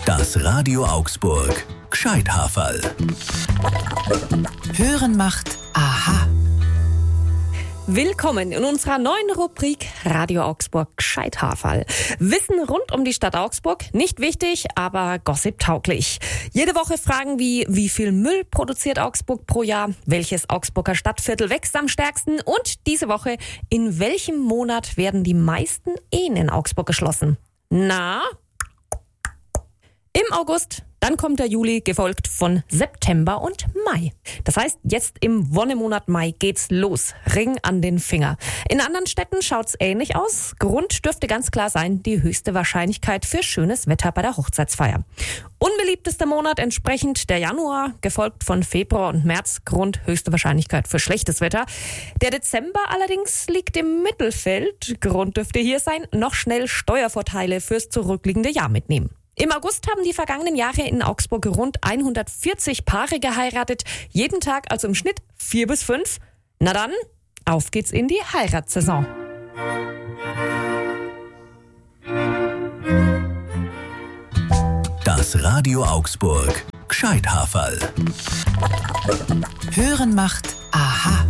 Das Radio Augsburg Gescheithaferl. Hören macht aha. Willkommen in unserer neuen Rubrik Radio Augsburg Gescheithaferl. Wissen rund um die Stadt Augsburg, nicht wichtig, aber gossip-tauglich. Jede Woche Fragen wie viel Müll produziert Augsburg pro Jahr, welches Augsburger Stadtviertel wächst am stärksten und diese Woche, in welchem Monat werden die meisten Ehen in Augsburg geschlossen? Na? Im August, dann kommt der Juli, gefolgt von September und Mai. Das heißt, jetzt im Wonnemonat Mai geht's los. Ring an den Finger. In anderen Städten schaut's ähnlich aus. Grund dürfte ganz klar sein, die höchste Wahrscheinlichkeit für schönes Wetter bei der Hochzeitsfeier. Unbeliebtester Monat entsprechend der Januar, gefolgt von Februar und März. Grund höchste Wahrscheinlichkeit für schlechtes Wetter. Der Dezember allerdings liegt im Mittelfeld. Grund dürfte hier sein, noch schnell Steuervorteile fürs zurückliegende Jahr mitnehmen. Im August haben die vergangenen Jahre in Augsburg rund 140 Paare geheiratet. Jeden Tag, also im Schnitt 4 bis 5. Na dann, auf geht's in die Heiratssaison. Das Radio Augsburg Gescheithaferl. Hören macht aha.